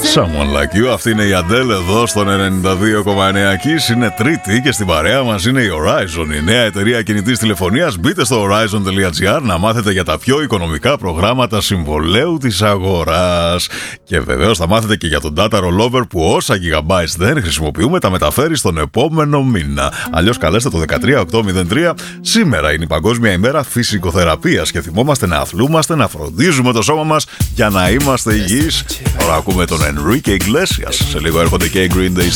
Someone Like You. Αυτή είναι η Adele εδώ στον 92,9 Kiss. Είναι Τρίτη και στην παρέα μας είναι η Horizon, η νέα εταιρεία κινητής τηλεφωνίας. Μπείτε στο horizon.gr να μάθετε για τα πιο οικονομικά προγράμματα συμβολέου της αγοράς. Και βεβαίως θα μάθετε και για τον data rollover που όσα gigabytes δεν χρησιμοποιούμε τα μεταφέρει στον επόμενο μήνα. Αλλιώς καλέστε το 13803. Σήμερα είναι η Παγκόσμια ημέρα φυσικοθεραπείας και θυμόμαστε να αθλούμαστε, να φροντίζουμε το σώμα μας για να είμαστε υγιείς. Τώρα ακούμε τον Enrique Iglesias. Σε λίγο έρχονται και οι Green Day